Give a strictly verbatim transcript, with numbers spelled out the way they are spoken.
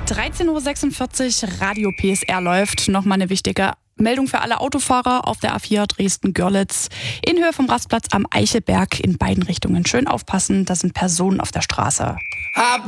dreizehn Uhr sechsundvierzig, Radio P S R läuft. Nochmal eine wichtige Meldung für alle Autofahrer auf der A vier Dresden-Görlitz in Höhe vom Rastplatz am Eichelberg in beiden Richtungen. Schön aufpassen, da sind Personen auf der Straße. Hab